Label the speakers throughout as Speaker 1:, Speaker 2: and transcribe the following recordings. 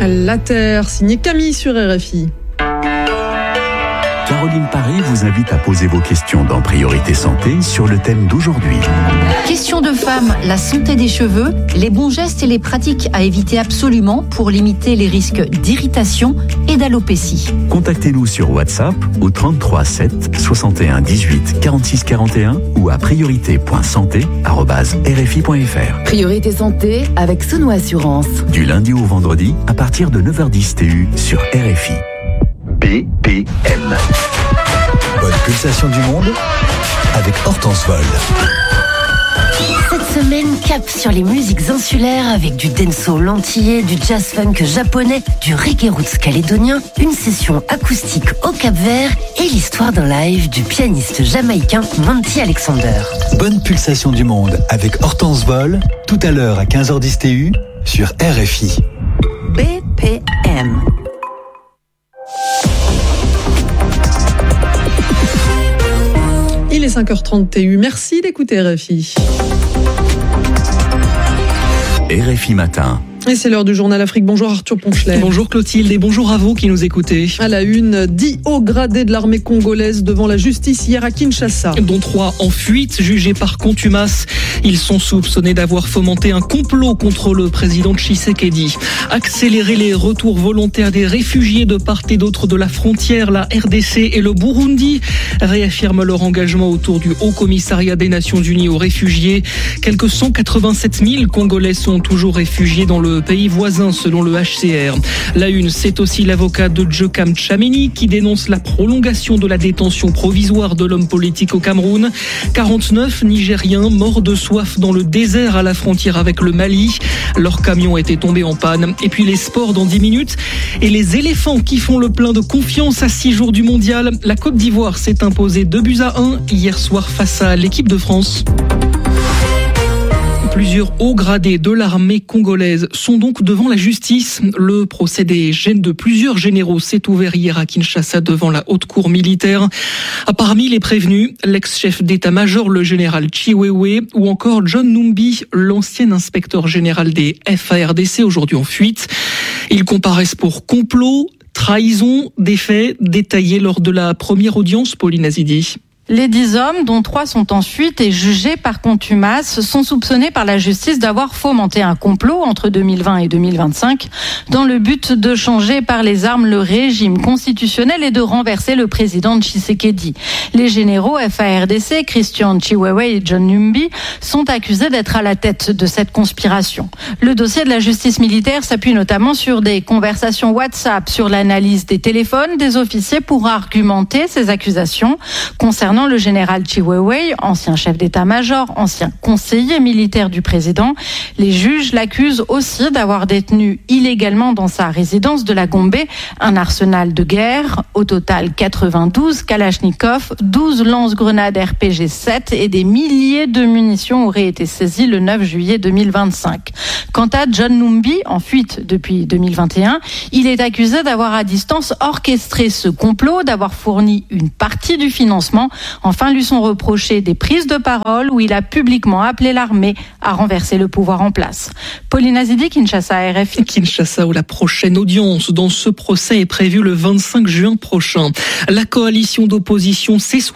Speaker 1: La Terre, signé Camille sur RFI.
Speaker 2: Caroline Paris vous invite à poser vos questions dans Priorité Santé sur le thème d'aujourd'hui.
Speaker 3: Question de femme, la santé des cheveux, les bons gestes et les pratiques à éviter absolument pour limiter les risques d'irritation et d'alopécie.
Speaker 2: Contactez-nous sur WhatsApp au 33 7 61 18 46 41 ou à priorité.santé@rfi.fr.
Speaker 4: Priorité Santé avec Sono Assurance.
Speaker 2: Du lundi au vendredi à partir de 9h10 TU sur RFI. BPM.
Speaker 5: Bonne pulsation du monde avec Hortense Vol.
Speaker 6: Cette semaine, cap sur les musiques insulaires avec du dancehall antillais, du jazz funk japonais, du reggae roots calédonien, une session acoustique au Cap-Vert et l'histoire d'un live du pianiste jamaïcain Monty Alexander.
Speaker 5: Bonne pulsation du monde avec Hortense Vol, tout à l'heure à 15h10 TU sur RFI.
Speaker 3: BPM.
Speaker 1: Il est 5h30 TU. Merci d'écouter RFI.
Speaker 2: RFI Matin.
Speaker 1: Et c'est l'heure du journal Afrique. Bonjour Arthur Ponchelet.
Speaker 7: Bonjour Clotilde et bonjour à vous qui nous écoutez.
Speaker 1: À la une, 10 hauts gradés de l'armée congolaise devant la justice hier à Kinshasa.
Speaker 7: Dont 3 en fuite, jugés par contumace. Ils sont soupçonnés d'avoir fomenté un complot contre le président Tshisekedi. Accélérer les retours volontaires des réfugiés de part et d'autre de la frontière, la RDC et le Burundi réaffirment leur engagement autour du Haut Commissariat des Nations Unies aux réfugiés. Quelques 187 000 Congolais sont toujours réfugiés dans le pays voisin selon le HCR. La une, c'est aussi l'avocat de Djokam Tchameni qui dénonce la prolongation de la détention provisoire de l'homme politique au Cameroun. 49 Nigériens morts de soif dans le désert à la frontière avec le Mali. Leur camion était tombé en panne. Et puis les sports dans 10 minutes. Et les éléphants qui font le plein de confiance à 6 jours du mondial. La Côte d'Ivoire s'est imposée 2-1 hier soir face à l'équipe de France. Plusieurs hauts gradés de l'armée congolaise sont donc devant la justice. Le procès de plusieurs généraux s'est ouvert hier à Kinshasa devant la haute cour militaire. Parmi les prévenus, l'ex-chef d'état-major, le général Chiwewe, ou encore John Numbi, l'ancien inspecteur général des FARDC, aujourd'hui en fuite. Ils comparaissent pour complot, trahison, des faits détaillés lors de la première audience, Pauline Azidi.
Speaker 3: Les 10 hommes, dont 3 sont en fuite et jugés par contumace, sont soupçonnés par la justice d'avoir fomenté un complot entre 2020 et 2025 dans le but de changer par les armes le régime constitutionnel et de renverser le président Tshisekedi. Les généraux FARDC, Christian Chiwewe et John Numbi, sont accusés d'être à la tête de cette conspiration. Le dossier de la justice militaire s'appuie notamment sur des conversations WhatsApp, sur l'analyse des téléphones des officiers pour argumenter ces accusations. Concernant le général Chiwewe, ancien chef d'état-major, ancien conseiller militaire du président, les juges l'accusent aussi d'avoir détenu illégalement dans sa résidence de la Gombe un arsenal de guerre. Au total, 92 Kalachnikov, 12 lance-grenades RPG-7 et des milliers de munitions auraient été saisies le 9 juillet 2025. Quant à John Numbi, en fuite depuis 2021, il est accusé d'avoir à distance orchestré ce complot, d'avoir fourni une partie du financement. Enfin, lui sont reprochées des prises de parole où il a publiquement appelé l'armée à renverser le pouvoir en place. Pauline Azidi, Kinshasa, RFI.
Speaker 7: Kinshasa, où la prochaine audience dans ce procès est prévue le 25 juin prochain. La coalition d'opposition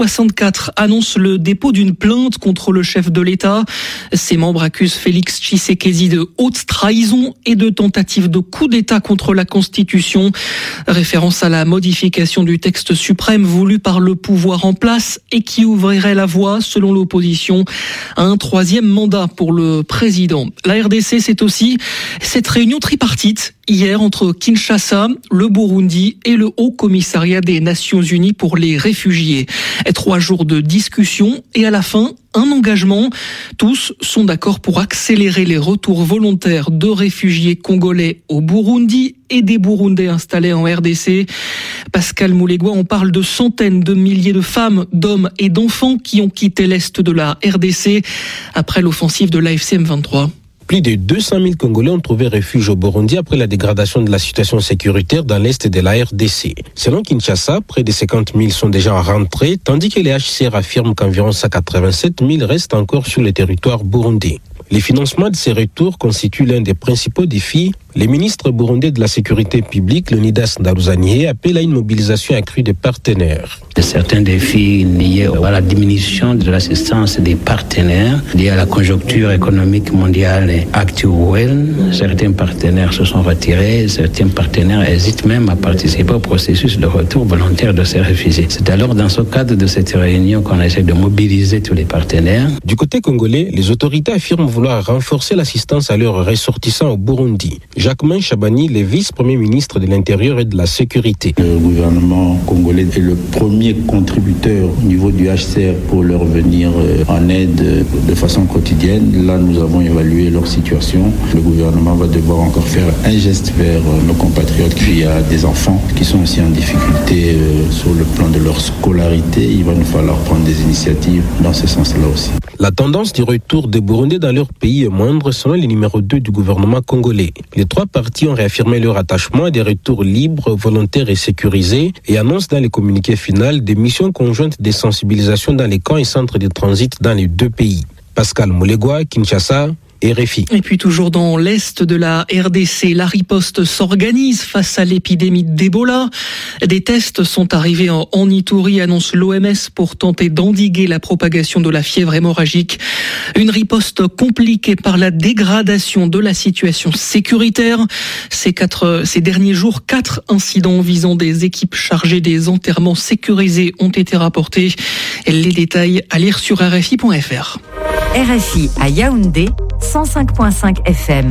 Speaker 7: C64 annonce le dépôt d'une plainte contre le chef de l'État. Ses membres accusent Félix Tshisekedi de haute trahison et de tentative de coup d'État contre la Constitution. Référence à la modification du texte suprême voulu par le pouvoir en place et qui ouvrirait la voie, selon l'opposition, à un 3e mandat pour le président. La RDC, c'est aussi cette réunion tripartite hier entre Kinshasa, le Burundi et le Haut Commissariat des Nations Unies pour les réfugiés. 3 jours de discussion et à la fin, un engagement. Tous sont d'accord pour accélérer les retours volontaires de réfugiés congolais au Burundi et des Burundais installés en RDC. Pascal Moulegua, on parle de centaines de milliers de femmes, d'hommes et d'enfants qui ont quitté l'est de la RDC après l'offensive de l'AFC M23.
Speaker 8: Plus de 200 000 Congolais ont trouvé refuge au Burundi après la dégradation de la situation sécuritaire dans l'est de la RDC. Selon Kinshasa, près de 50 000 sont déjà rentrés, tandis que les HCR affirment qu'environ 187 000 restent encore sur le territoire burundais. Le financement de ces retours constitue l'un des principaux défis. Les ministres burundais de la sécurité publique, Leonidas Ndaruzanié, appellent à une mobilisation accrue des partenaires.
Speaker 9: Certains défis liés à la diminution de l'assistance des partenaires, liés à la conjoncture économique mondiale actuelle. Certains partenaires se sont retirés, certains partenaires hésitent même à participer au processus de retour volontaire de ces réfugiés. C'est alors dans ce cadre de cette réunion qu'on essaie de mobiliser tous les partenaires.
Speaker 8: Du côté congolais, les autorités affirment vouloir renforcer l'assistance à leurs ressortissants au Burundi. Jacquemain Chabani, le vice-premier ministre de l'Intérieur et de la Sécurité.
Speaker 10: Le gouvernement congolais est le premier contributeur au niveau du HCR pour leur venir en aide de façon quotidienne. Là, nous avons évalué leur situation. Le gouvernement va devoir encore faire un geste vers nos compatriotes. Il y a des enfants qui sont aussi en difficulté sur le plan de leur scolarité. Il va nous falloir prendre des initiatives dans ce sens-là aussi.
Speaker 8: La tendance du retour des Burundais dans leur pays est moindre selon le numéro 2 du gouvernement congolais. Les trois partis ont réaffirmé leur attachement à des retours libres, volontaires et sécurisés et annoncent dans les communiqués finaux des missions conjointes de sensibilisation dans les camps et centres de transit dans les deux pays. Pascal Moulegua, Kinshasa, RFI.
Speaker 7: Et puis toujours dans l'est de la RDC, la riposte s'organise face à l'épidémie d'Ebola. Des tests sont arrivés en Ituri, annonce l'OMS, pour tenter d'endiguer la propagation de la fièvre hémorragique. Une riposte compliquée par la dégradation de la situation sécuritaire. Ces derniers jours, 4 incidents visant des équipes chargées des enterrements sécurisés ont été rapportés. Les détails à lire sur RFI.fr.
Speaker 11: RFI à Yaoundé, 105.5 FM.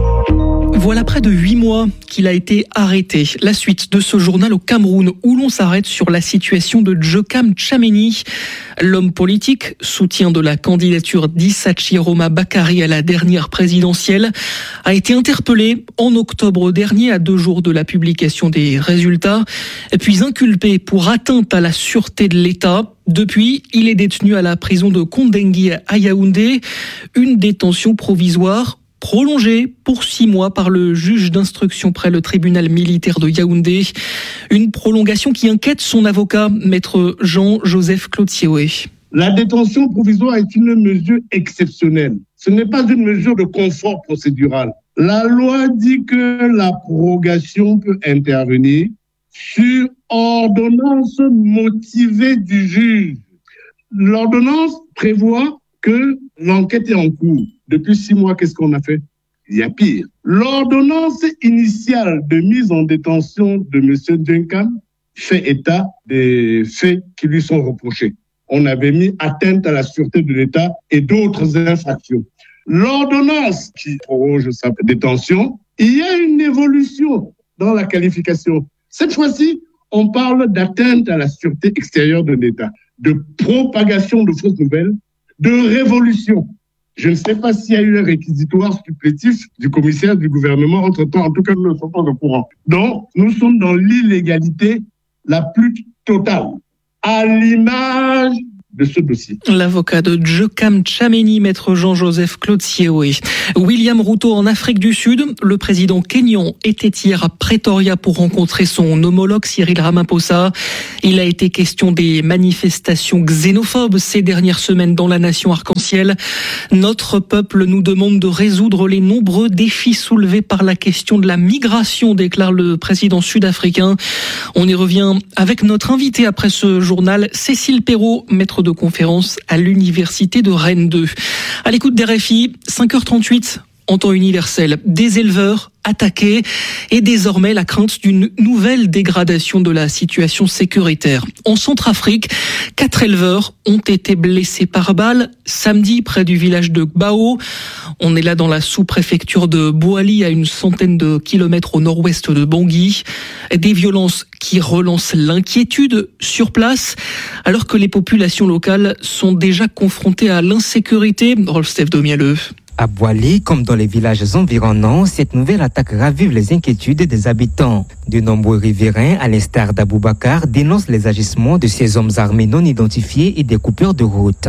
Speaker 7: Voilà près de 8 mois qu'il a été arrêté. La suite de ce journal au Cameroun, où l'on s'arrête sur la situation de Djokam Tchameni. L'homme politique, soutien de la candidature d'Issa Chiroma Bakary à la dernière présidentielle, a été interpellé en octobre dernier, à 2 jours de la publication des résultats, puis inculpé pour atteinte à la sûreté de l'État. Depuis, il est détenu à la prison de Kondengui à Yaoundé, une détention provisoire prolongée pour 6 mois par le juge d'instruction près le tribunal militaire de Yaoundé. Une prolongation qui inquiète son avocat, maître Jean-Joseph Cloutier.
Speaker 12: La détention provisoire est une mesure exceptionnelle. Ce n'est pas une mesure de confort procédural. La loi dit que la prorogation peut intervenir sur ordonnance motivée du juge. L'ordonnance prévoit que l'enquête est en cours. Depuis 6 mois, qu'est-ce qu'on a fait? Il y a pire. L'ordonnance initiale de mise en détention de M. Djenkam fait état des faits qui lui sont reprochés. On avait mis atteinte à la sûreté de l'État et d'autres infractions. L'ordonnance qui proroge sa détention, il y a une évolution dans la qualification. Cette fois-ci, on parle d'atteinte à la sûreté extérieure de l'État, de propagation de fausses nouvelles, de révolution. Je ne sais pas s'il y a eu un réquisitoire supplétif du commissaire du gouvernement. Entre-temps, en tout cas, nous ne sommes pas au courant. Donc, nous sommes dans l'illégalité la plus totale, à l'image de ce dossier.
Speaker 7: L'avocat de Djokam Tchameni, maître Jean-Joseph Cloutier. William Ruto en Afrique du Sud. Le président kényan était hier à Pretoria pour rencontrer son homologue Cyril Ramaphosa. Il a été question des manifestations xénophobes ces dernières semaines dans la nation arc-en-ciel. Notre peuple nous demande de résoudre les nombreux défis soulevés par la question de la migration, déclare le président sud-africain. On y revient avec notre invité après ce journal, Cécile Perrault, maître de conférence à l'université de Rennes 2. À l'écoute d'RFI, 5h38 en temps universel. Des éleveurs attaqués et désormais la crainte d'une nouvelle dégradation de la situation sécuritaire. En Centrafrique, 4 éleveurs ont été blessés par balle samedi près du village de Gbao. On est là dans la sous-préfecture de Bouali, à une centaine de kilomètres au nord-ouest de Bangui. Des violences qui relancent l'inquiétude sur place, alors que les populations locales sont déjà confrontées à l'insécurité. Rolf Domieleux.
Speaker 13: À Bouali, comme dans les villages environnants, cette nouvelle attaque ravive les inquiétudes des habitants. De nombreux riverains, à l'instar d'Aboubacar, dénoncent les agissements de ces hommes armés non identifiés et des coupeurs de route.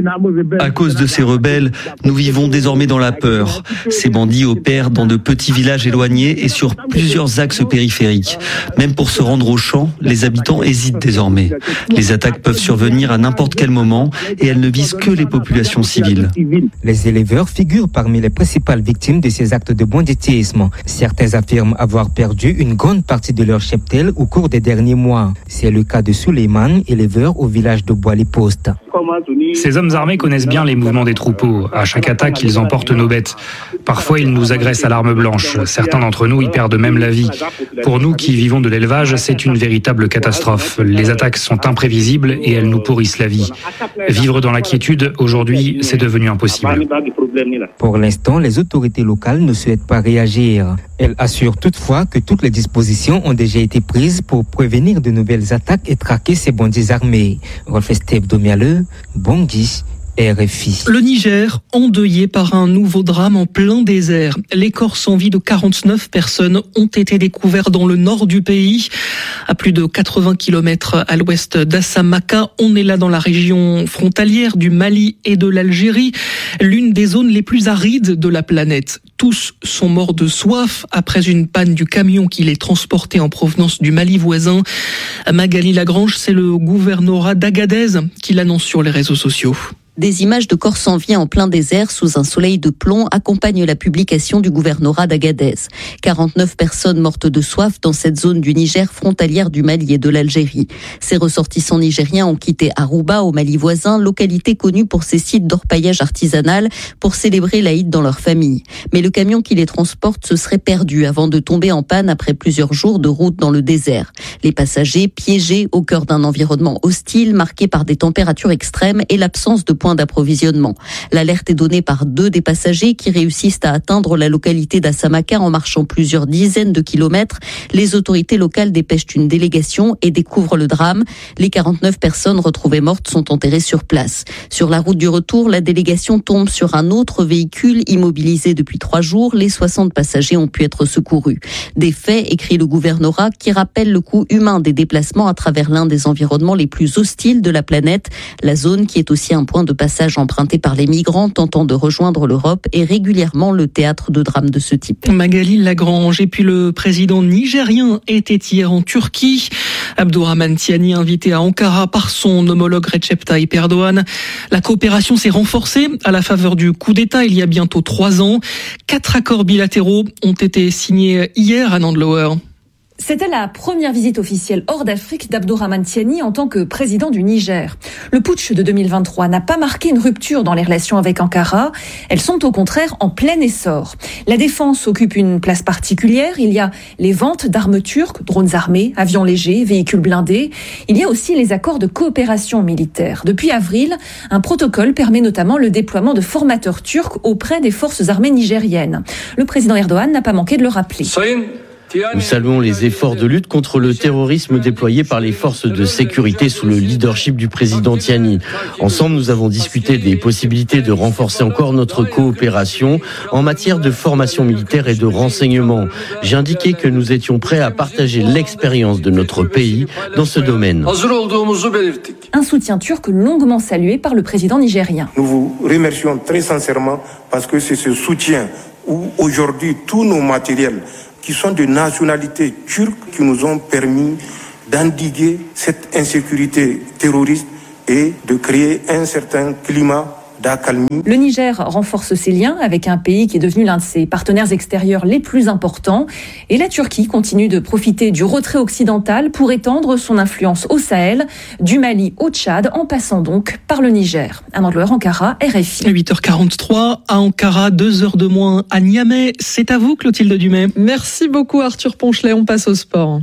Speaker 14: À cause de ces rebelles, nous vivons désormais dans la peur. Ces bandits opèrent dans de petits villages éloignés et sur plusieurs axes périphériques. Même pour se rendre aux champs, les habitants hésitent désormais. Les attaques peuvent survenir à n'importe quel moment et elles ne visent que les populations civiles.
Speaker 13: Les éleveurs figurent figurent parmi les principales victimes de ces actes de banditisme. Certains affirment avoir perdu une grande partie de leur cheptel au cours des derniers mois. C'est le cas de Suleiman, éleveur au village de Bois-les-Postes.
Speaker 15: Ces hommes armés connaissent bien les mouvements des troupeaux. À chaque attaque, ils emportent nos bêtes. Parfois, ils nous agressent à l'arme blanche. Certains d'entre nous y perdent même la vie. Pour nous qui vivons de l'élevage, c'est une véritable catastrophe. Les attaques sont imprévisibles et elles nous pourrissent la vie. Vivre dans la quiétude, aujourd'hui, c'est devenu impossible.
Speaker 13: Pour l'instant, les autorités locales ne souhaitent pas réagir. Elles assurent toutefois que toutes les dispositions ont déjà été prises pour prévenir de nouvelles attaques et traquer ces bandits armés. Rolf Esteve Domialeux, Bangui, RFI.
Speaker 7: Le Niger, endeuillé par un nouveau drame en plein désert. Les corps sans vie de 49 personnes ont été découverts dans le nord du pays, à plus de 80 km à l'ouest d'Assamaka. On est là dans la région frontalière du Mali et de l'Algérie, l'une des zones les plus arides de la planète. Tous sont morts de soif après une panne du camion qui les transportait en provenance du Mali voisin. Magali Lagrange, c'est le gouvernorat d'Agadez qui l'annonce sur les réseaux sociaux.
Speaker 16: Des images de corps sans vie en plein désert sous un soleil de plomb accompagnent la publication du gouvernorat d'Agadez. 49 personnes mortes de soif dans cette zone du Niger frontalière du Mali et de l'Algérie. Ces ressortissants nigériens ont quitté Aruba au Mali voisin, localité connue pour ses sites d'orpaillage artisanal, pour célébrer l'Aïd dans leur famille. Mais le camion qui les transporte se serait perdu avant de tomber en panne après plusieurs jours de route dans le désert. Les passagers piégés au cœur d'un environnement hostile marqué par des températures extrêmes et l'absence de points d'approvisionnement. L'alerte est donnée par 2 des passagers qui réussissent à atteindre la localité d'Assamaka en marchant plusieurs dizaines de kilomètres. Les autorités locales dépêchent une délégation et découvrent le drame. Les 49 personnes retrouvées mortes sont enterrées sur place. Sur la route du retour, la délégation tombe sur un autre véhicule immobilisé depuis 3 jours. Les 60 passagers ont pu être secourus. Des faits, écrit le gouvernorat, qui rappellent le coût humain des déplacements à travers l'un des environnements les plus hostiles de la planète. La zone, qui est aussi un point de passage emprunté par les migrants tentant de rejoindre l'Europe, est régulièrement le théâtre de drames de ce type.
Speaker 7: Magali Lagrange. Et puis le président nigérien était hier en Turquie. Abdourahmane Tiani, invité à Ankara par son homologue Recep Tayyip Erdogan. La coopération s'est renforcée à la faveur du coup d'État il y a bientôt 3 ans. 4 accords bilatéraux ont été signés hier à Nandlower.
Speaker 17: C'était la première visite officielle hors d'Afrique d'Abdourahmane Tiani en tant que président du Niger. Le putsch de 2023 n'a pas marqué une rupture dans les relations avec Ankara. Elles sont au contraire en plein essor. La défense occupe une place particulière. Il y a les ventes d'armes turques, drones armés, avions légers, véhicules blindés. Il y a aussi les accords de coopération militaire. Depuis avril, un protocole permet notamment le déploiement de formateurs turcs auprès des forces armées nigériennes. Le président Erdogan n'a pas manqué de le rappeler.
Speaker 18: Nous saluons les efforts de lutte contre le terrorisme déployés par les forces de sécurité sous le leadership du président Tiani. Ensemble, nous avons discuté des possibilités de renforcer encore notre coopération en matière de formation militaire et de renseignement. J'ai indiqué que nous étions prêts à partager l'expérience de notre pays dans ce domaine.
Speaker 17: Un soutien turc longuement salué par le président nigérien.
Speaker 19: Nous vous remercions très sincèrement parce que c'est ce soutien où aujourd'hui tous nos matériels qui sont de nationalité turque qui nous ont permis d'endiguer cette insécurité terroriste et de créer un certain climat d'accalmie.
Speaker 17: Le Niger renforce ses liens avec un pays qui est devenu l'un de ses partenaires extérieurs les plus importants. Et la Turquie continue de profiter du retrait occidental pour étendre son influence au Sahel, du Mali au Tchad, en passant donc par le Niger. À Nandlower, Ankara, RFI.
Speaker 7: 8h43 à Ankara, 2 heures de moins à Niamey. C'est à vous, Clotilde Dumais.
Speaker 1: Merci beaucoup, Arthur Ponchelet. On passe au sport.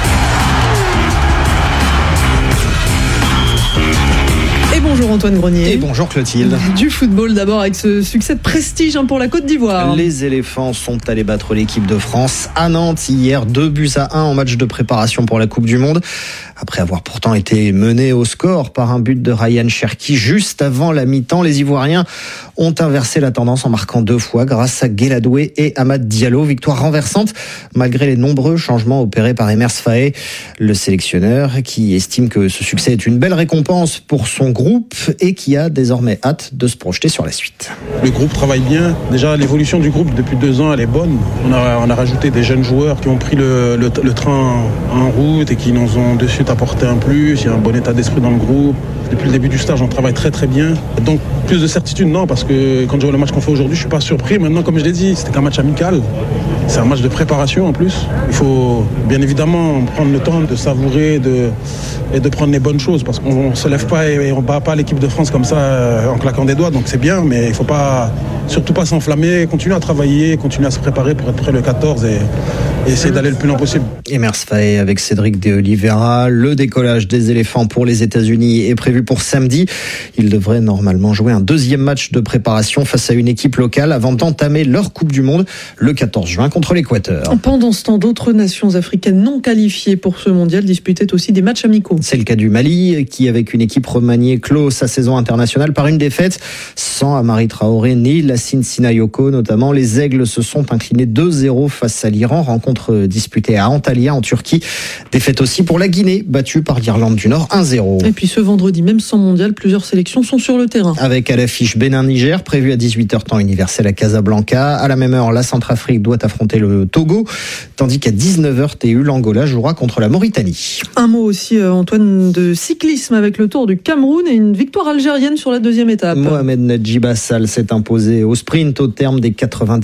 Speaker 1: Bonjour Antoine Grenier.
Speaker 20: Et bonjour Clotilde.
Speaker 1: Du football d'abord avec ce succès de prestige pour la Côte d'Ivoire.
Speaker 20: Les éléphants sont allés battre l'équipe de France à Nantes hier, 2-1 en match de préparation pour la Coupe du Monde. Après avoir pourtant été menés au score par un but de Ryan Cherki juste avant la mi-temps, les Ivoiriens ont inversé la tendance en marquant 2 fois grâce à Guéladoué et Amad Diallo. Victoire renversante malgré les nombreux changements opérés par Emers Faé, le sélectionneur qui estime que ce succès est une belle récompense pour son groupe et qui a désormais hâte de se projeter sur la suite.
Speaker 21: Le groupe travaille bien. Déjà, l'évolution du groupe depuis 2 ans, elle est bonne. On a rajouté des jeunes joueurs qui ont pris le train en route et qui nous ont de suite apporter un plus, il y a un bon état d'esprit dans le groupe. Depuis le début du stage, on travaille très très bien. Donc plus de certitude, non, parce que quand je vois le match qu'on fait aujourd'hui, je suis pas surpris. Maintenant, comme je l'ai dit, c'était qu'un match amical. C'est un match de préparation en plus. Il faut bien évidemment prendre le temps de savourer et de prendre les bonnes choses, parce qu'on ne se lève pas et on ne bat pas l'équipe de France comme ça en claquant des doigts. Donc c'est bien, mais il ne faut surtout pas s'enflammer, continuer à travailler, continuer à se préparer pour être prêt le 14 et essayer d'aller le plus loin possible.
Speaker 20: Emers Faé avec Cédric de Oliveira. Le décollage des éléphants pour les États-Unis est prévu pour samedi. Ils devraient normalement jouer un deuxième match de préparation face à une équipe locale avant d'entamer leur Coupe du Monde le 14 juin contre l'Équateur.
Speaker 1: Pendant ce temps, d'autres nations africaines non qualifiées pour ce mondial disputaient aussi des matchs amicaux.
Speaker 20: C'est le cas du Mali qui, avec une équipe remaniée, clôt sa saison internationale par une défaite. Sans Amari Traoré ni Lassine Sinayoko notamment, les Aigles se sont inclinés 2-0 face à l'Iran. Rencontre disputée à Antalya en Turquie. Défaite aussi pour la Guinée, battue par l'Irlande du Nord 1-0.
Speaker 1: Et puis ce vendredi, même sans mondial, plusieurs sélections sont sur le terrain.
Speaker 20: Avec à l'affiche Bénin-Niger, prévu à 18h temps universel à Casablanca. À la même heure, la Centrafrique doit affronter le Togo, tandis qu'à 19h TU, l'Angola jouera contre la Mauritanie.
Speaker 1: Un mot aussi, Antoine, de cyclisme avec le Tour du Cameroun et une victoire algérienne sur la deuxième étape.
Speaker 20: Mohamed Nadjib Assal s'est imposé au sprint au terme des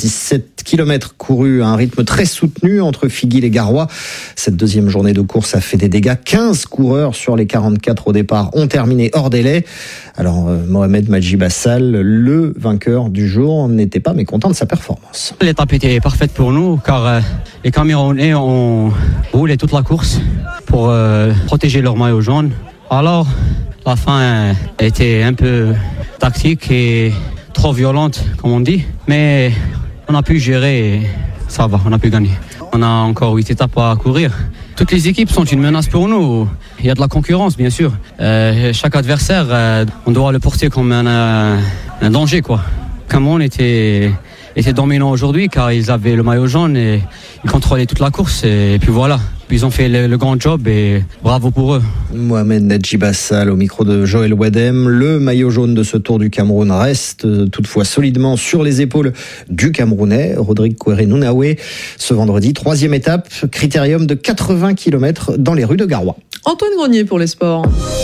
Speaker 20: 97 km courus à un rythme très soutenu entre Figuil et Garoua. Cette deuxième journée de course a fait des dégâts. 15 coureurs sur les 44 au départ ont terminé hors délai. Alors Mohamed Nadjib Assal, le vainqueur du jour, n'était pas mécontent de sa performance.
Speaker 4: L'étape était parfaite pour nous car les Camerounais ont roulé toute la course pour protéger leur maillot jaune. Alors la fin était un peu tactique et trop violente comme on dit, mais on a pu gérer et ça va, on a pu gagner. On a encore 8 étapes à courir. Toutes les équipes sont une menace pour nous. Il y a de la concurrence, bien sûr. Chaque adversaire, on doit le porter comme un danger, quoi. Cameroun était dominant aujourd'hui car ils avaient le maillot jaune et ils contrôlaient toute la course. Et puis voilà. Ils ont fait le grand job et bravo pour eux.
Speaker 20: Mohamed Nadjib Assal au micro de Joël Wadem. Le maillot jaune de ce Tour du Cameroun reste toutefois solidement sur les épaules du Camerounais, Rodrigue Kouéré-Nounaoué. Ce vendredi, 3e étape, critérium de 80 km dans les rues de Garoua.
Speaker 1: Antoine Grenier pour les sports.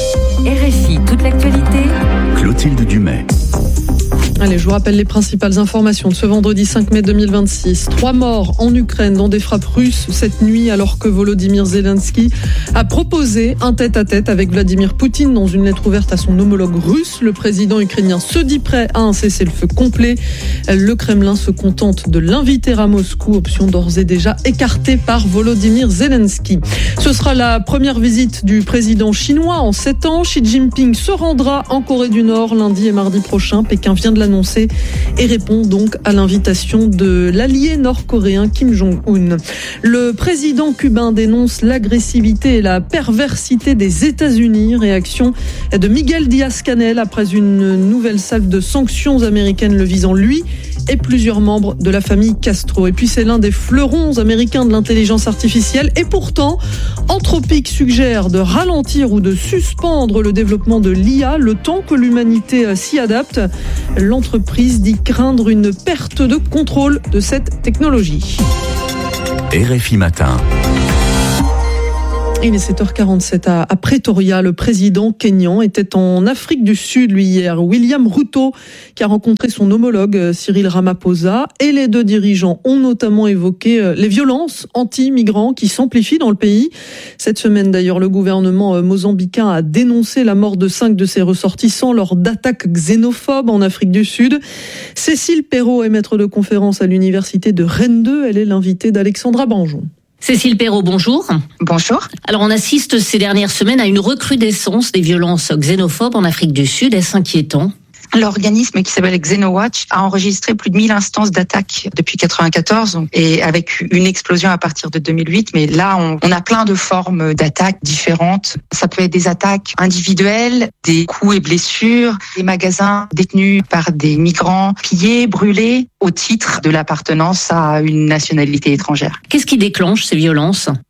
Speaker 11: RFI, toute l'actualité.
Speaker 2: Clotilde Dumais.
Speaker 1: Allez, je vous rappelle les principales informations de ce vendredi 5 mai 2026. 3 morts en Ukraine dans des frappes russes cette nuit alors que Volodymyr Zelensky a proposé un tête-à-tête avec Vladimir Poutine dans une lettre ouverte à son homologue russe. Le président ukrainien se dit prêt à un cessez-le-feu complet. Le Kremlin se contente de l'inviter à Moscou, option d'ores et déjà écartée par Volodymyr Zelensky. Ce sera la première visite du président chinois en 7 ans. Xi Jinping se rendra en Corée du Nord lundi et mardi prochain. Pékin vient de l'annoncer et répond donc à l'invitation de l'allié nord-coréen Kim Jong-un. Le président cubain dénonce l'agressivité et la perversité des États-Unis. Réaction de Miguel Díaz-Canel après une nouvelle salve de sanctions américaines le visant lui et plusieurs membres de la famille Castro. Et puis c'est l'un des fleurons américains de l'intelligence artificielle et pourtant Anthropic suggère de ralentir ou de suspendre le développement de l'IA le temps que l'humanité s'y adapte. L'entreprise dit craindre une perte de contrôle de cette technologie.
Speaker 2: RFI Matin.
Speaker 1: Il est 7h47 à Pretoria. Le président kényan était en Afrique du Sud, lui, hier. William Ruto, qui a rencontré son homologue Cyril Ramaphosa. Et les deux dirigeants ont notamment évoqué les violences anti-migrants qui s'amplifient dans le pays. Cette semaine, d'ailleurs, le gouvernement mozambicain a dénoncé la mort de 5 de ses ressortissants lors d'attaques xénophobes en Afrique du Sud. Cécile Perrault est maître de conférence à l'université de Rennes 2. Elle est l'invitée d'Alexandra Banjon.
Speaker 22: Cécile Perrault, bonjour.
Speaker 23: Bonjour.
Speaker 22: Alors on assiste ces dernières semaines à une recrudescence des violences xénophobes en Afrique du Sud. Est-ce inquiétant ?
Speaker 23: L'organisme qui s'appelle XenoWatch a enregistré plus de 1000 instances d'attaques depuis 1994 et avec une explosion à partir de 2008. Mais là, on a plein de formes d'attaques différentes. Ça peut être des attaques individuelles, des coups et blessures, des magasins détenus par des migrants pillés, brûlés au titre de l'appartenance à une nationalité étrangère.
Speaker 22: Qu'est-ce qui déclenche ces violences ?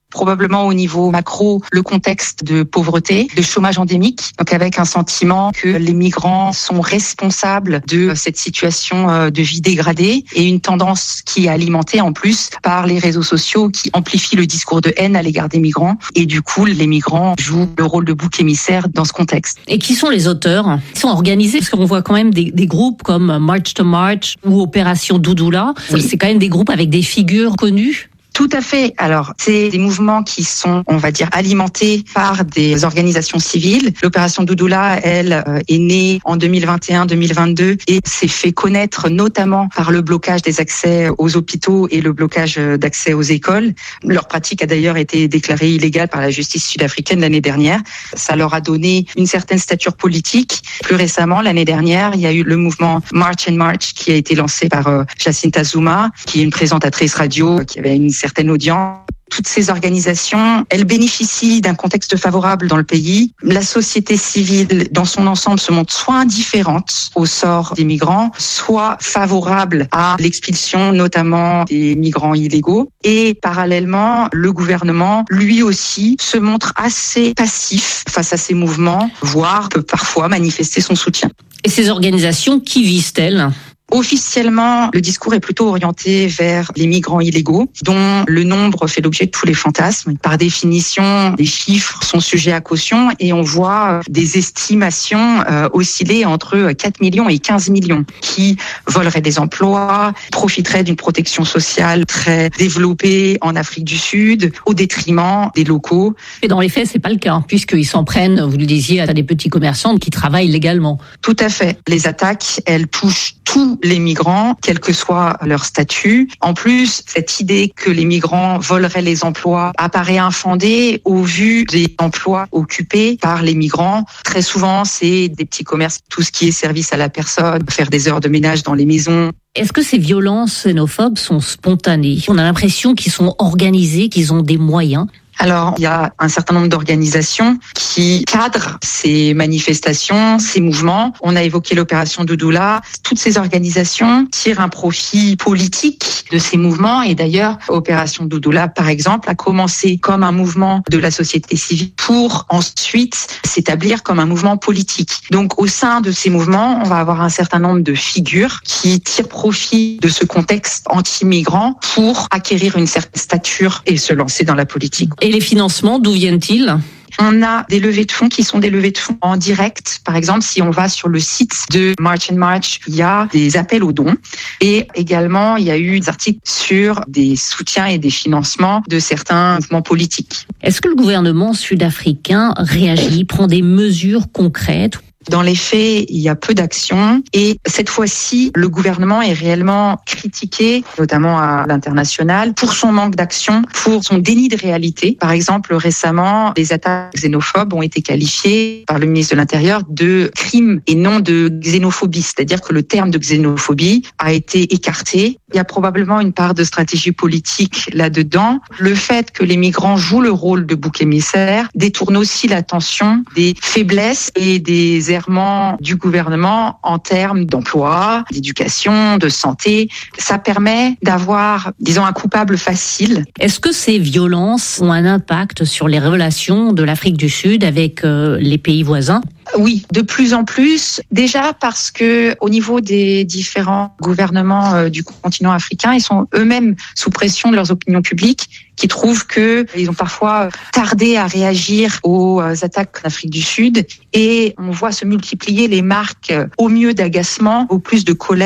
Speaker 23: Probablement au niveau macro, le contexte de pauvreté, de chômage endémique, donc avec un sentiment que les migrants sont responsables de cette situation de vie dégradée et une tendance qui est alimentée en plus par les réseaux sociaux qui amplifient le discours de haine à l'égard des migrants. Et du coup, les migrants jouent le rôle de bouc émissaire dans ce contexte.
Speaker 22: Et qui sont les auteurs? Ils sont organisés parce qu'on voit quand même des groupes comme March to March ou Opération Doudoula. Oui. C'est quand même des groupes avec des figures connues.
Speaker 23: Tout à fait. Alors, c'est des mouvements qui sont, on va dire, alimentés par des organisations civiles. L'opération Doudoula, elle, est née en 2021-2022 et s'est fait connaître notamment par le blocage des accès aux hôpitaux et le blocage d'accès aux écoles. Leur pratique a d'ailleurs été déclarée illégale par la justice sud-africaine l'année dernière. Ça leur a donné une certaine stature politique. Plus récemment, l'année dernière, il y a eu le mouvement March and March qui a été lancé par Jacinta Zuma, qui est une présentatrice radio qui avait une certaine audience. Toutes ces organisations, elles bénéficient d'un contexte favorable dans le pays. La société civile, dans son ensemble, se montre soit indifférente au sort des migrants, soit favorable à l'expulsion, notamment des migrants illégaux. Et parallèlement, le gouvernement, lui aussi, se montre assez passif face à ces mouvements, voire peut parfois manifester son soutien.
Speaker 22: Et ces organisations, qui visent-elles ?
Speaker 23: Officiellement, le discours est plutôt orienté vers les migrants illégaux, dont le nombre fait l'objet de tous les fantasmes. Par définition, les chiffres sont sujets à caution et on voit des estimations osciller entre 4 millions et 15 millions qui voleraient des emplois, profiteraient d'une protection sociale très développée en Afrique du Sud, au détriment des locaux.
Speaker 22: Et dans les faits, c'est pas le cas, puisqu'ils s'en prennent, vous le disiez, à des petits commerçants qui travaillent légalement.
Speaker 23: Tout à fait. Les attaques, elles touchent tous les migrants, quel que soit leur statut. En plus, cette idée que les migrants voleraient les emplois apparaît infondée au vu des emplois occupés par les migrants. Très souvent, c'est des petits commerces, tout ce qui est service à la personne, faire des heures de ménage dans les maisons.
Speaker 22: Est-ce que ces violences xénophobes sont spontanées ? On a l'impression qu'ils sont organisés, qu'ils ont des moyens.
Speaker 23: Alors, il y a un certain nombre d'organisations qui cadrent ces manifestations, ces mouvements. On a évoqué l'opération Doudoula. Toutes ces organisations tirent un profit politique de ces mouvements. Et d'ailleurs, Opération Doudoula, par exemple, a commencé comme un mouvement de la société civile pour ensuite s'établir comme un mouvement politique. Donc, au sein de ces mouvements, on va avoir un certain nombre de figures qui tirent profit de ce contexte anti-migrant pour acquérir une certaine stature et se lancer dans la politique.
Speaker 22: Et les financements, d'où viennent-ils ?
Speaker 23: On a des levées de fonds qui sont des levées de fonds en direct. Par exemple, si on va sur le site de March and March, il y a des appels aux dons. Et également, il y a eu des articles sur des soutiens et des financements de certains mouvements politiques.
Speaker 22: Est-ce que le gouvernement sud-africain réagit, prend des mesures concrètes ?
Speaker 23: Dans les faits, il y a peu d'actions et cette fois-ci, le gouvernement est réellement critiqué, notamment à l'international, pour son manque d'action, pour son déni de réalité. Par exemple, récemment, les attaques xénophobes ont été qualifiées par le ministre de l'Intérieur de crimes et non de xénophobie, c'est-à-dire que le terme de xénophobie a été écarté. Il y a probablement une part de stratégie politique là-dedans. Le fait que les migrants jouent le rôle de bouc émissaire détourne aussi l'attention des faiblesses et des errements du gouvernement en termes d'emploi, d'éducation, de santé. Ça permet d'avoir, disons, un coupable facile.
Speaker 22: Est-ce que ces violences ont un impact sur les relations de l'Afrique du Sud avec les pays voisins ?
Speaker 23: Oui, de plus en plus. Déjà parce que au niveau des différents gouvernements du continent africain, ils sont eux-mêmes sous pression de leurs opinions publiques qui trouvent que ils ont parfois tardé à réagir aux attaques en Afrique du Sud et on voit se multiplier les marques au mieux d'agacement, au plus de colère.